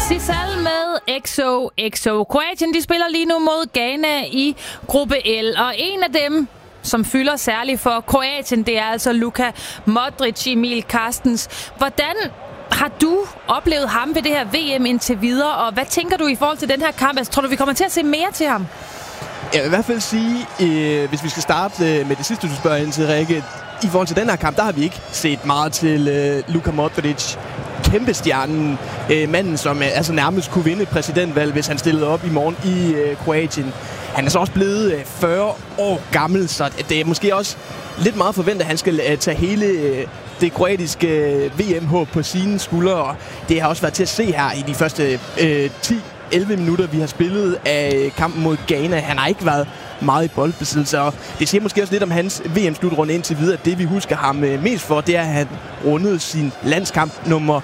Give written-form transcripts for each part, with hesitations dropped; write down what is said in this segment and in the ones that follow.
Sisal med XOXO. Kroatien, de spiller lige nu mod Ghana i gruppe L, og en af dem, som fylder særligt for Kroatien, det er altså Luka Modric. Emil Carstens, hvordan har du oplevet ham ved det her VM indtil videre, og hvad tænker du i forhold til den her kamp? Altså, tror du, vi kommer til at se mere til ham? Jeg vil i hvert fald sige, hvis vi skal starte med det sidste, du spørger ind til, Rikke, i forhold til den her kamp, der har vi ikke set meget til Luka Modric. Kæmpestjernen, manden, som altså nærmest kunne vinde præsidentvalg, hvis han stillede op i morgen i Kroatien. Han er så også blevet 40 år gammel, så det er måske også lidt meget forventet, at han skal tage hele det kroatiske VM-håb på sine skuldre. Det har også været til at se her i de første 10-11 minutter, vi har spillet af kampen mod Ghana. Han har ikke været meget i boldbesiddelse, og det siger måske også lidt om hans VM-slutrunde indtil videre. Det vi husker ham mest for, det er, at han rundede sin landskamp nummer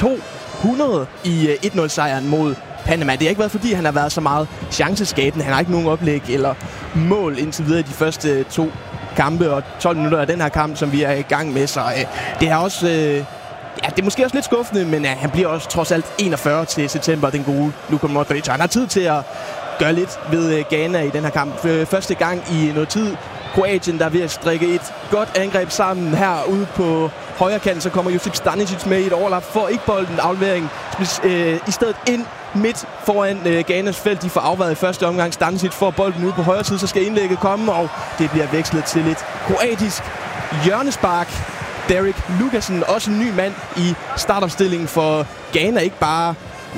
200 i 1-0-sejren mod Panama. Det har ikke været, fordi han har været så meget chanceskabende. Han har ikke nogen oplæg eller mål indtil videre i de første 2 kampe og 12 minutter af den her kamp, som vi er i gang med. Så det har også... det er måske også lidt skuffende, men han bliver også trods alt 41 til september, den gode Luka Modric. Han har tid til at gøre lidt ved Ghana i den her kamp. Første gang i noget tid. Kroatien, der er ved at strikke et godt angreb sammen her ude på højre kant. Så kommer Josip Stanisic med i et overlap, får ikke bolden, aflevering i stedet ind midt foran Ghanas felt. De får afværet i første omgang. Stanisic får bolden ude på højre side, så skal indlægget komme, og det bliver vekslet til et kroatisk hjørnespark. Derek Lucassen, også en ny mand i startopstillingen for Ghana. Ikke bare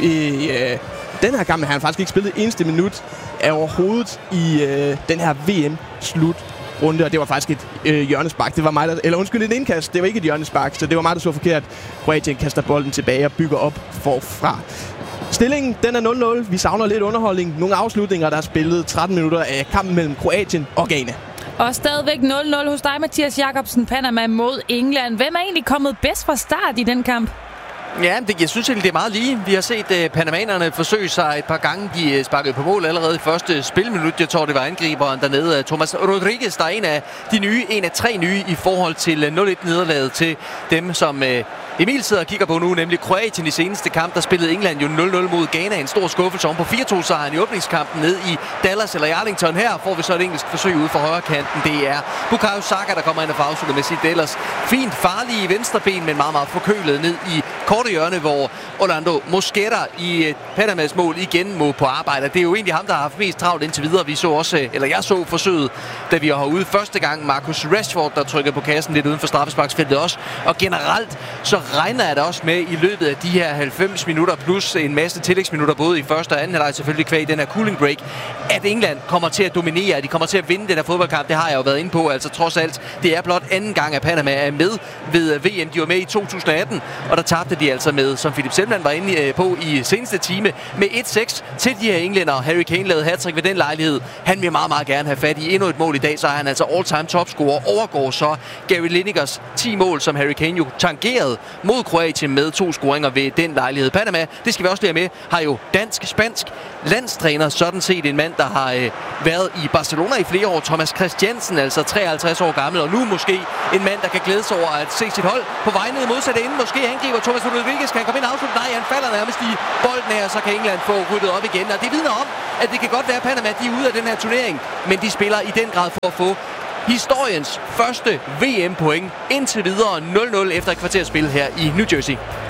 den her kamp, han har faktisk ikke spillet eneste minut overhovedet i den her VM-slutrunde, og det var faktisk et hjørnespark. Det var mig, et indkast. Det var ikke et hjørnespark, så det var mig, der så forkert. Kroatien kaster bolden tilbage og bygger op forfra. Stillingen, den er 0-0. Vi savner lidt underholdning. Nogle afslutninger, der er spillet 13 minutter af kampen mellem Kroatien og Ghana. Og stadigvæk 0-0 hos dig, Mathias Jakobsen. Panama mod England. Hvem er egentlig kommet bedst fra start i den kamp? Ja, jeg synes egentlig, det er meget lige. Vi har set panamanerne forsøge sig et par gange. De sparkede på mål allerede i første spilminut. Jeg tror, det var angriberen dernede, Thomas Rodriguez, der er en af 3 nye i forhold til 0-1-nederlaget til dem, som Emil sidder og kigger på nu, nemlig Kroatien i seneste kamp. Der spillede England jo 0-0 mod Ghana. En stor skuffelse om på 4-2-sejren i åbningskampen ned i Dallas eller Arlington. Her får vi så et engelsk forsøg ude for højre kanten. Det er Bukayo Saka, der kommer ind og får afsluttet med sit ellers fint farlige venstreben, men meget, meget forkølet ned i korte hjørne, hvor Orlando Mosquera i Panamas mål igen må på arbejde. Det er jo egentlig ham, der har haft mest travlt indtil videre. Jeg så forsøget, da vi var herude første gang. Marcus Rashford, der trykkede på kassen lidt uden for straffesparksfeltet også. Og generelt så regner jeg da også med i løbet af de her 90 minutter plus en masse tillægsminutter, både i første og anden halvleg, selvfølgelig kvæg den her cooling break, at England kommer til at dominere, at de kommer til at vinde den her fodboldkamp. Det har jeg jo været inde på. Altså trods alt, det er blot anden gang, at Panama er med ved VM. De var med i 2018, og der tabte de altså med, som Philip Selman var inde på i seneste time, med 1-6 til de her englænder. Harry Kane lavede hattrick ved den lejlighed. Han vil meget, meget gerne have fat i endnu et mål i dag, så er han altså all-time topscorer. Overgår så Gary Linekers 10 mål, som Harry Kane jo tangerede mod Kroatien med 2 scoringer ved den lejlighed. Panama, det skal vi også lære med, har jo dansk-spansk landstræner, sådan set en mand, der har været i Barcelona i flere år, Thomas Christiansen, altså 53 år gammel, og nu måske en mand, der kan glæde sig over at se sit hold på vej ned i modsatte ende. Måske angriber Thomas Rodriguez, kan han komme ind og afslutte? Nej, han falder nærmest i bolden her, så kan England få ryddet op igen. Og det vidner om, at det kan godt være, at Panama de er ude af den her turnering, men de spiller i den grad for at få historiens første VM-point indtil videre 0-0 efter et kvarters spil her i New Jersey.